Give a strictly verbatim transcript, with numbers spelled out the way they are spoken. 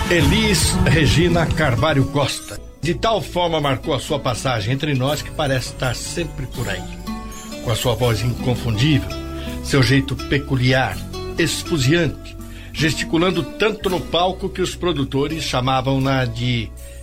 Elis Regina Carvalho Costa. De tal forma marcou a sua passagem entre nós que parece estar sempre por aí. Com a sua voz inconfundível, seu jeito peculiar, esfuziante, gesticulando tanto no palco que os produtores chamavam-na de